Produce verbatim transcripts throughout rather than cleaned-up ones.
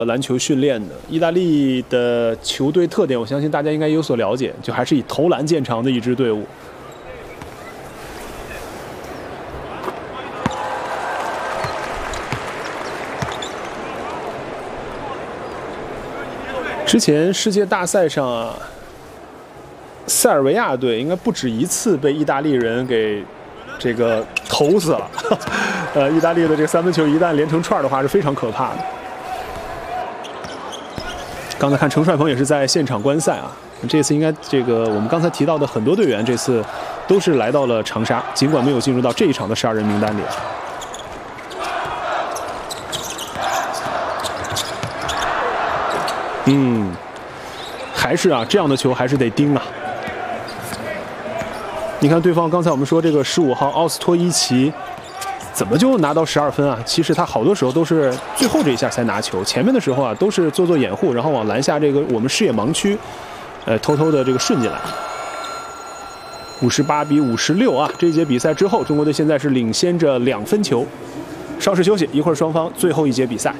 篮球训练的。意大利的球队特点，我相信大家应该有所了解，就还是以投篮见长的一支队伍。之前世界大赛上啊，塞尔维亚队应该不止一次被意大利人给这个投死了。呃，意大利的这个三分球一旦连成串的话，是非常可怕的。刚才看程帅鹏也是在现场观赛啊，这次应该这个我们刚才提到的很多队员这次都是来到了长沙，尽管没有进入到这一场的十二人名单里。嗯，还是啊，这样的球还是得盯啊。你看对方刚才我们说这个十五号奥斯托伊奇。怎么就拿到十二分啊？其实他好多时候都是最后这一下才拿球，前面的时候啊都是做做掩护，然后往篮下这个我们视野盲区，呃，偷偷的这个顺进来。五十八比五十六啊！这一节比赛之后，中国队现在是领先着两分球。稍事休息，一会儿双方最后一节比赛。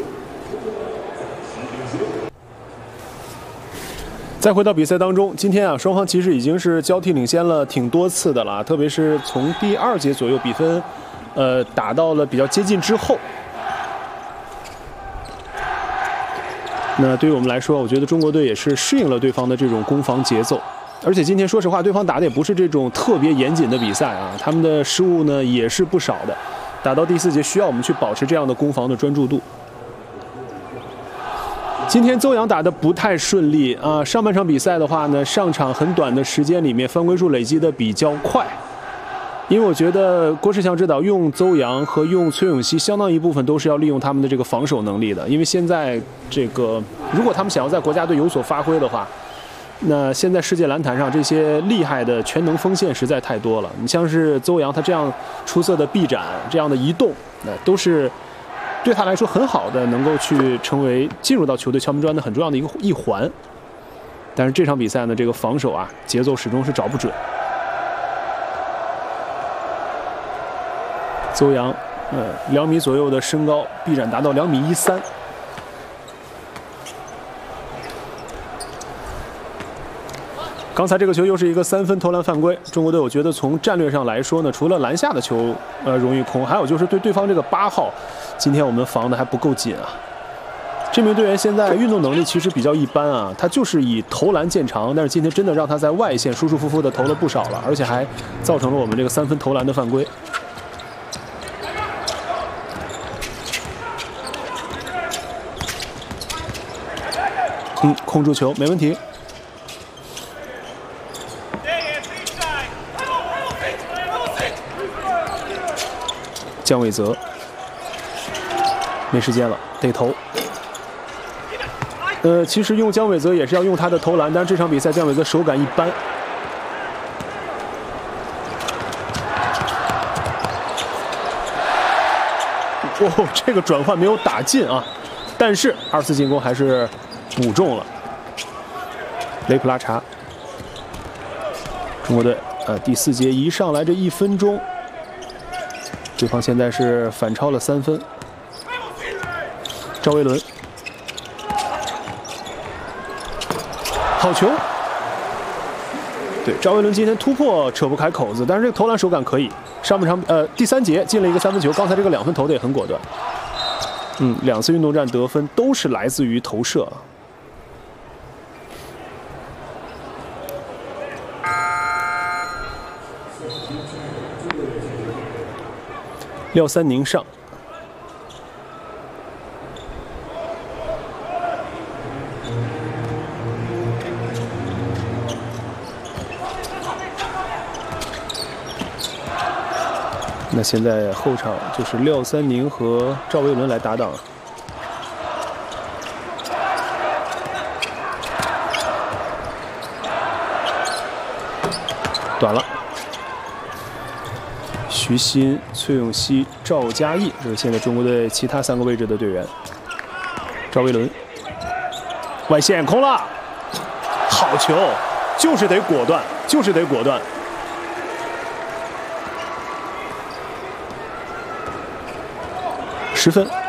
再回到比赛当中，今天啊，双方其实已经是交替领先了挺多次的了，特别是从第二节左右比分。呃，打到了比较接近之后，那对于我们来说，我觉得中国队也是适应了对方的这种攻防节奏。而且今天说实话，对方打的也不是这种特别严谨的比赛啊，他们的失误呢也是不少的。打到第四节，需要我们去保持这样的攻防的专注度。今天邹阳打的不太顺利啊，上半场比赛的话呢，上场很短的时间里面犯规数累积的比较快。因为我觉得郭士强指导用邹阳和用崔永熙相当一部分都是要利用他们的这个防守能力的。因为现在这个，如果他们想要在国家队有所发挥的话，那现在世界篮坛上这些厉害的全能锋线实在太多了。你像是邹阳他这样出色的臂展、这样的移动，那都是对他来说很好的，能够去成为进入到球队敲门砖的很重要的一个一环。但是这场比赛呢，这个防守啊，节奏始终是找不准。邹阳，呃，两米左右的身高，臂展达到两米一三。刚才这个球又是一个三分投篮犯规。中国队我觉得从战略上来说呢，除了篮下的球呃容易空，还有就是对对方这个八号，今天我们防的还不够紧啊。这名队员现在运动能力其实比较一般啊，他就是以投篮见长，但是今天真的让他在外线舒舒服服的投了不少了，而且还造成了我们这个三分投篮的犯规。嗯，控住球没问题。姜伟泽，没时间了，得投。呃，其实用姜伟泽也是要用他的投篮，但是这场比赛姜伟泽手感一般。哦，这个转换没有打进啊，但是二次进攻还是补中了。雷普拉查，中国队呃第四节一上来这一分钟，对方现在是反超了三分。赵维伦，好球！对，赵维伦今天突破扯不开口子，但是这个投篮手感可以。上半场呃第三节进了一个三分球，刚才这个两分投的也很果断。嗯，两次运动战得分都是来自于投射。廖三宁上，那现在后场就是廖三宁和赵维伦来搭档。短了。徐新、崔永熙、赵嘉译，这是现在中国队其他三个位置的队员。赵维伦，外线空了，好球，就是得果断，就是得果断。十分。